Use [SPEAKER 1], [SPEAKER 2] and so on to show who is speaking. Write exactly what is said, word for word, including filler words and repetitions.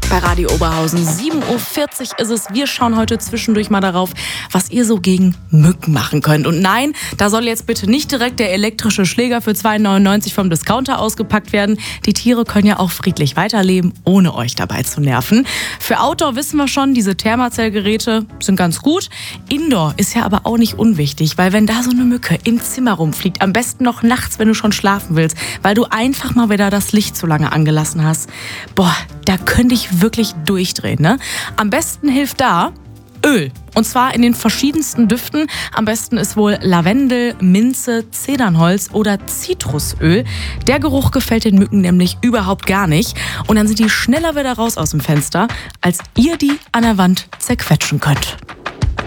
[SPEAKER 1] bei Radio Oberhausen. sieben Uhr vierzig ist es. Wir schauen heute zwischendurch mal darauf, was ihr so gegen Mücken machen könnt. Und nein, da soll jetzt bitte nicht direkt der elektrische Schläger für zwei neunundneunzig vom Discounter ausgepackt werden. Die Tiere können ja auch friedlich weiterleben, ohne euch dabei zu nerven. Für Outdoor wissen wir schon, diese Thermazellgeräte sind ganz gut. Indoor ist ja aber auch nicht unwichtig, weil wenn da so eine Mücke im Zimmer rumfliegt, am besten noch nachts, wenn du schon schlafen willst, weil du einfach mal wieder das Licht zu lange angelassen hast, boah, da könnte ich wirklich durchdrehen, ne? Am besten hilft da Öl. Und zwar in den verschiedensten Düften. Am besten ist wohl Lavendel, Minze, Zedernholz oder Zitrusöl. Der Geruch gefällt den Mücken nämlich überhaupt gar nicht. Und dann sind die schneller wieder raus aus dem Fenster, als ihr die an der Wand zerquetschen könnt.